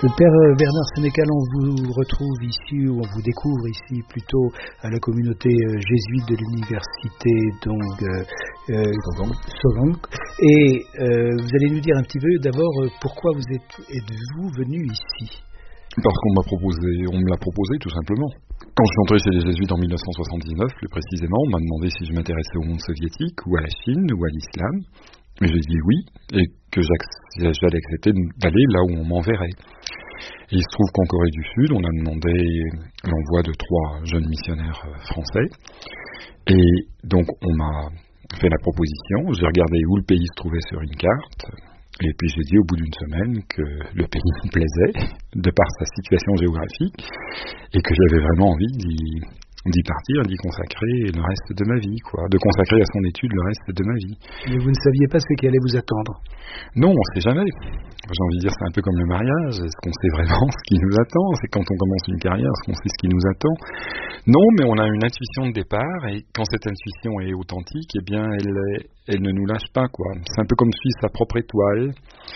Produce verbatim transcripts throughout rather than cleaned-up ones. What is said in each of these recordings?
Le père Bernard Sénécal, on vous retrouve ici, ou on vous découvre ici plutôt à la communauté jésuite de l'université donc euh, euh, Sogang. Et euh, vous allez nous dire un petit peu d'abord pourquoi vous êtes, êtes-vous venu ici? Parce qu'on m'a proposé, on me l'a proposé tout simplement. Quand je suis entré chez les jésuites en mille neuf cent soixante-dix-neuf, plus précisément, on m'a demandé si je m'intéressais au monde soviétique ou à la Chine ou à l'islam. Mais j'ai dit oui, et que j'allais accepter d'aller là où on m'enverrait. Et il se trouve qu'en Corée du Sud, on a demandé l'envoi de trois jeunes missionnaires français. Et donc on m'a fait la proposition, j'ai regardé où le pays se trouvait sur une carte, et puis j'ai dit au bout d'une semaine que le pays me plaisait, de par sa situation géographique, et que j'avais vraiment envie d'y... d'y partir, d'y consacrer le reste de ma vie, quoi, de consacrer à son étude le reste de ma vie. Mais vous ne saviez pas ce qui allait vous attendre? Non, on ne sait jamais. J'ai envie de dire, c'est un peu comme le mariage. Est-ce qu'on sait vraiment ce qui nous attend? C'est quand on commence une carrière, est-ce qu'on sait ce qui nous attend? Non, mais on a une intuition de départ, et quand cette intuition est authentique, eh bien, elle, elle ne nous lâche pas, quoi. C'est un peu comme suivre sa propre étoile.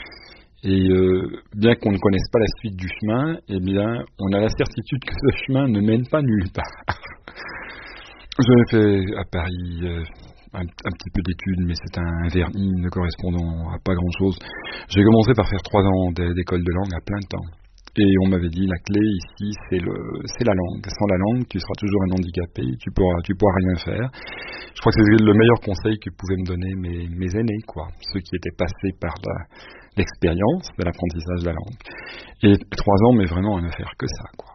Et euh, bien qu'on ne connaisse pas la suite du chemin, eh bien, on a la certitude que ce chemin ne mène pas nulle part. J'avais fait à Paris euh, un, un petit peu d'études, mais c'est un vernis ne correspondant à pas grand-chose. J'ai commencé par faire trois ans d'école de langue à plein temps. Et on m'avait dit, la clé ici, c'est le, c'est la langue. Sans la langue, tu seras toujours un handicapé, tu pourras, tu pourras rien faire. Je crois que c'est le meilleur conseil que pouvaient me donner mes, mes aînés, quoi. Ceux qui étaient passés par la, l'expérience de l'apprentissage de la langue. Et trois ans, mais vraiment à ne faire que ça, quoi.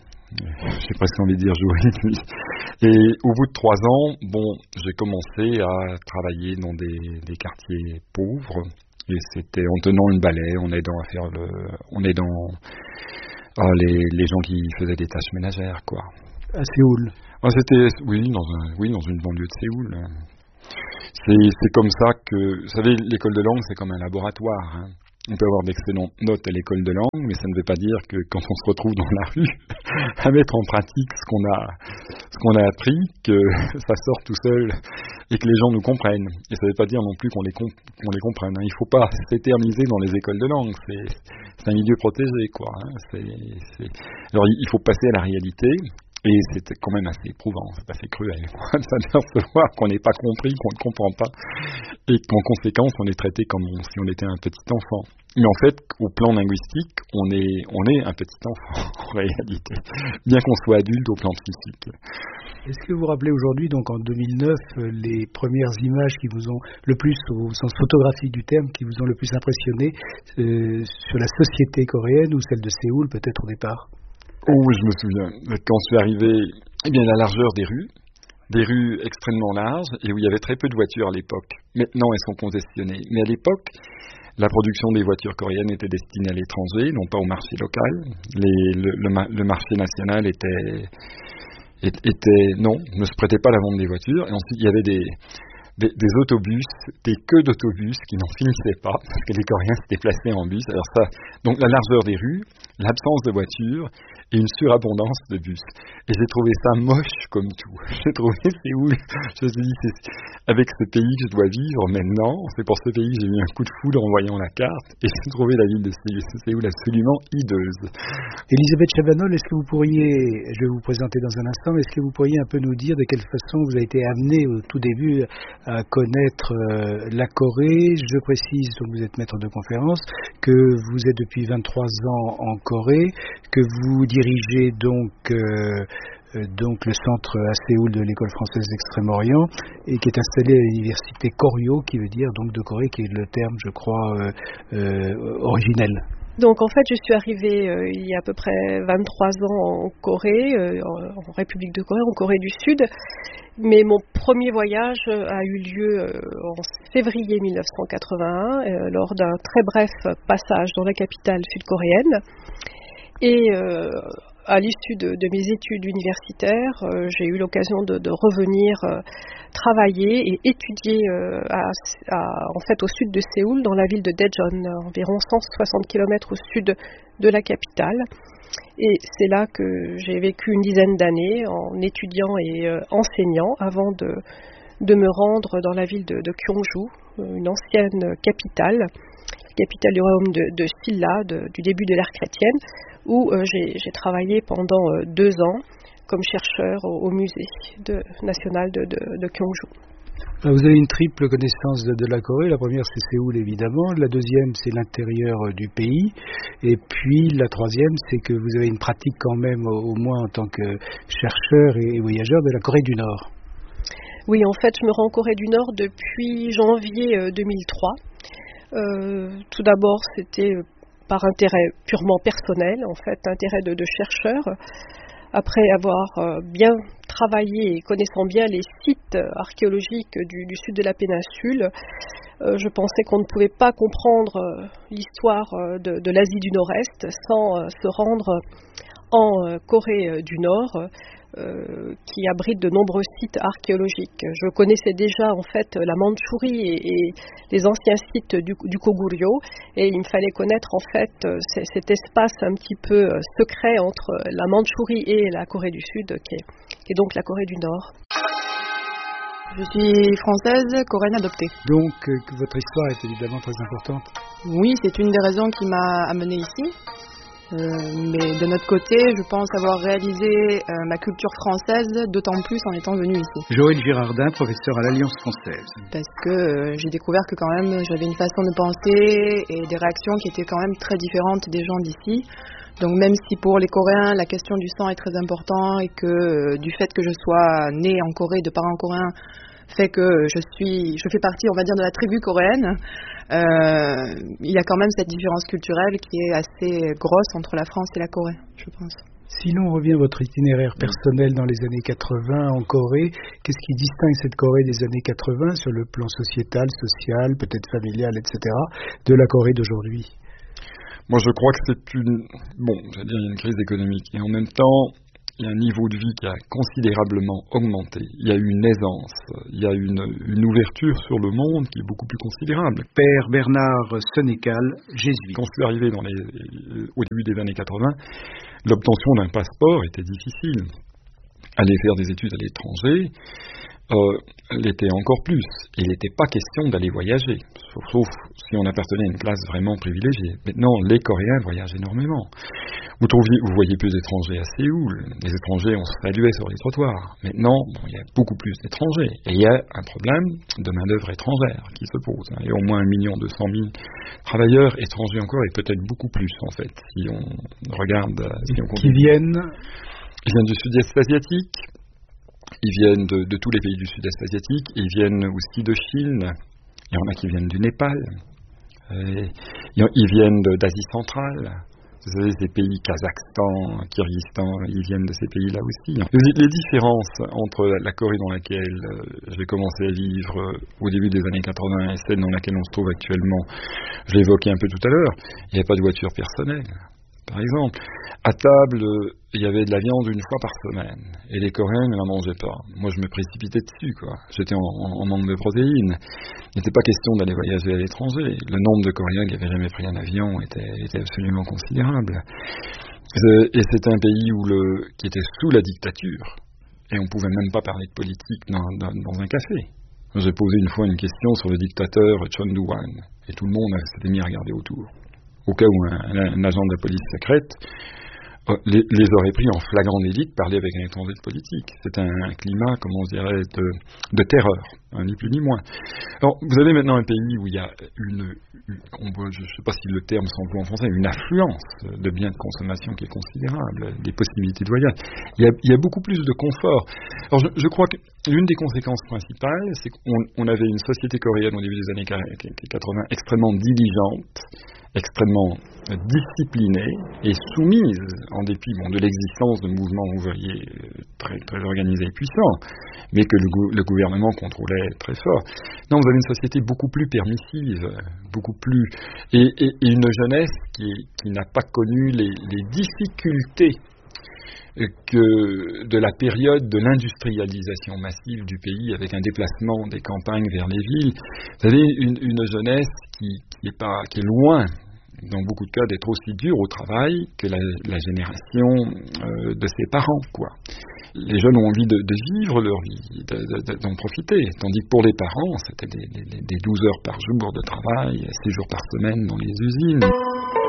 J'ai presque envie de dire jour et nuit. Et au bout de trois ans, bon, j'ai commencé à travailler dans des, des quartiers pauvres. Et c'était en tenant une balai, en aidant à faire le, en aidant ah, les, les gens qui faisaient des tâches ménagères, quoi. À Séoul. Ah, c'était, oui, dans un, oui, dans une banlieue de Séoul. C'est, c'est comme ça que, vous savez, l'école de langue, c'est comme un laboratoire, hein. On peut avoir d'excellentes notes à l'école de langue, mais ça ne veut pas dire que quand on se retrouve dans la rue à mettre en pratique ce qu'on a, ce qu'on a appris, que ça sort tout seul et que les gens nous comprennent. Et ça ne veut pas dire non plus qu'on les, comp- qu'on les comprenne, hein. Il ne faut pas s'éterniser dans les écoles de langue. C'est, c'est un milieu protégé, quoi, hein. C'est, c'est... Alors il faut passer à la réalité. Et c'est quand même assez éprouvant, c'est assez cruel de s'apercevoir qu'on n'est pas compris, qu'on ne comprend pas, et qu'en conséquence, on est traité comme si on était un petit enfant. Mais en fait, au plan linguistique, on est, on est un petit enfant, en réalité, bien qu'on soit adulte au plan psychique. Est-ce que vous vous rappelez aujourd'hui, donc en deux mille neuf, les premières images qui vous ont le plus, au sens photographique du terme, qui vous ont le plus impressionné euh, sur la société coréenne ou celle de Séoul, peut-être au départ? Oh oui, je me souviens. Quand je suis arrivé, eh bien, la largeur des rues, des rues extrêmement larges, et où il y avait très peu de voitures à l'époque. Maintenant, elles sont congestionnées. Mais à l'époque, la production des voitures coréennes était destinée à l'étranger, non pas au marché local. Les, le, le, le marché national était, était, non, ne se prêtait pas à la vente des voitures. Et ensuite, il y avait des... Des, des autobus, des queues d'autobus qui n'en finissaient pas, parce que les Coréens se déplaçaient en bus. Alors ça, donc la largeur des rues, l'absence de voitures et une surabondance de bus. Et j'ai trouvé ça moche comme tout. J'ai trouvé Séoul, je me suis dit, c'est avec ce pays que je dois vivre maintenant. C'est pour ce pays que j'ai eu un coup de foudre en voyant la carte, et j'ai trouvé la ville de Séoul absolument hideuse. Elisabeth Chabanol, est-ce que vous pourriez, je vais vous présenter dans un instant, mais est-ce que vous pourriez un peu nous dire de quelle façon vous avez été amené au tout début à connaître euh, la Corée? Je précise, donc vous êtes maître de conférence, que vous êtes depuis vingt-trois ans en Corée, que vous dirigez donc euh, donc le centre à Séoul de l'école française d'Extrême-Orient, et qui est installé à l'université Koryo, qui veut dire donc de Corée, qui est le terme, je crois, euh, euh, originel. Donc en fait, je suis arrivée euh, il y a à peu près vingt-trois ans en Corée, euh, en, en République de Corée, en Corée du Sud. Mais mon premier voyage a eu lieu euh, en février mille neuf cent quatre-vingt-un, euh, lors d'un très bref passage dans la capitale sud-coréenne. Et euh, à l'issue de, de mes études universitaires, euh, j'ai eu l'occasion de, de revenir euh, travailler et étudier euh, à, à, en fait au sud de Séoul, dans la ville de Daejeon, environ cent soixante kilomètres au sud de la capitale. Et c'est là que j'ai vécu une dizaine d'années en étudiant et euh, enseignant avant de, de me rendre dans la ville de, de Gyeongju, une ancienne capitale capitale du royaume de, de Silla, de, du début de l'ère chrétienne, où euh, j'ai, j'ai travaillé pendant euh, deux ans comme chercheur au, au musée de, national de, de, de Gyeongju. Vous avez une triple connaissance de, de la Corée. La première, c'est Séoul, évidemment. La deuxième, c'est l'intérieur du pays. Et puis, la troisième, c'est que vous avez une pratique quand même, au, au moins en tant que chercheur et, et voyageur, de la Corée du Nord. Oui, en fait, je me rends en Corée du Nord depuis janvier euh, deux mille trois. Euh, tout d'abord, c'était par intérêt purement personnel, en fait, intérêt de, de chercheur. Après avoir euh, bien travaillé et connaissant bien les sites archéologiques du, du sud de la péninsule, euh, je pensais qu'on ne pouvait pas comprendre euh, l'histoire euh, de, de l'Asie du Nord-Est sans euh, se rendre en euh, Corée euh, du Nord, euh, qui abrite de nombreux sites archéologiques. Je connaissais déjà en fait la Mandchourie et, et les anciens sites du, du Goguryeo, et il me fallait connaître en fait c- cet espace un petit peu secret entre la Mandchourie et la Corée du Sud, qui est, qui est donc la Corée du Nord. Je suis française, coréenne adoptée. Donc, euh, votre histoire est évidemment très importante. Oui, c'est une des raisons qui m'a amenée ici. Euh, mais de notre côté, je pense avoir réalisé euh, ma culture française, d'autant plus en étant venue ici. Joël Girardin, professeur à l'Alliance française. Parce que euh, j'ai découvert que quand même j'avais une façon de penser et des réactions qui étaient quand même très différentes des gens d'ici. Donc même si pour les Coréens la question du sang est très importante et que euh, du fait que je sois née en Corée de parents coréens fait que je suis, je fais partie, on va dire, de la tribu coréenne, euh, il y a quand même cette différence culturelle qui est assez grosse entre la France et la Corée, je pense. Si l'on revient à votre itinéraire personnel dans les années quatre-vingts en Corée, qu'est-ce qui distingue cette Corée des années quatre-vingts sur le plan sociétal, social, peut-être familial, et cetera, de la Corée d'aujourd'hui? Moi, je crois que c'est une, bon, j'allais dire une crise économique, et en même temps, il y a un niveau de vie qui a considérablement augmenté. Il y a une aisance, il y a une, une ouverture sur le monde qui est beaucoup plus considérable. Père Bernard Sénécal, jésuite. Quand je suis arrivé dans les, au début des années quatre-vingts, l'obtention d'un passeport était difficile. Aller faire des études à l'étranger euh, l'était encore plus. Et il n'était pas question d'aller voyager, sauf, sauf si on appartenait à une classe vraiment privilégiée. Maintenant, les Coréens voyagent énormément. Vous, trouviez, vous voyez plus d'étrangers à Séoul. Les étrangers, on se saluait sur les trottoirs. Maintenant, bon, il y a beaucoup plus d'étrangers. Et il y a un problème de main-d'œuvre étrangère qui se pose. Il y a au moins un million deux cent mille travailleurs étrangers encore, et peut-être beaucoup plus, en fait, si on regarde... Si on qui viennent Ils viennent du sud-est asiatique. Ils viennent de, de tous les pays du sud-est asiatique. Ils viennent aussi de Chine. Il y en a qui viennent du Népal. Et ils viennent de, d'Asie centrale. Vous savez, ces pays, Kazakhstan, Kyrgyzstan, ils viennent de ces pays-là aussi. Les, les différences entre la Corée dans laquelle j'ai commencé à vivre au début des années quatre-vingts et celle dans laquelle on se trouve actuellement, je l'évoquais un peu tout à l'heure, il n'y avait pas de voiture personnelle. Par exemple, à table, il y avait de la viande une fois par semaine, et les Coréens ne la mangeaient pas. Moi, je me précipitais dessus, quoi. J'étais en, en, en manque de protéines. Il n'était pas question d'aller voyager à l'étranger. Le nombre de Coréens qui n'avaient jamais pris un avion était, était absolument considérable. Et c'était un pays où le, qui était sous la dictature, et on ne pouvait même pas parler de politique dans, dans, dans un café. J'ai posé une fois une question sur le dictateur Chon Doo-hwan, et tout le monde s'était mis à regarder autour. Au cas où un, un agent de la police secrète euh, les, les aurait pris en flagrant délit de parler avec un étranger de politique. C'est un, un climat, comment on dirait, de, de terreur, hein, ni plus ni moins. Alors, vous avez maintenant un pays où il y a une, une on voit, je ne sais pas si le terme s'emploie en français, une affluence de biens de consommation qui est considérable, des possibilités de voyage. Il y a, il y a beaucoup plus de confort. Alors, je, je crois que l'une des conséquences principales, c'est qu'on on avait une société coréenne au début des années quatre-vingts extrêmement diligente, extrêmement disciplinée et soumise, en dépit bon, de l'existence de mouvements ouvriers très, très organisés et puissants, mais que le, le gouvernement contrôlait très fort. Non, vous avez une société beaucoup plus permissive, beaucoup plus... et, et, et une jeunesse qui, qui n'a pas connu les, les difficultés que de la période de l'industrialisation massive du pays, avec un déplacement des campagnes vers les villes. Vous savez, une, une jeunesse qui, qui, est pas, qui est loin dans beaucoup de cas, d'être aussi dur au travail que la, la génération euh, de ses parents, quoi. Les jeunes ont envie de, de vivre leur vie, de, de, d'en profiter, tandis que pour les parents, c'était des, des, des douze heures par jour de travail, six jours par semaine dans les usines.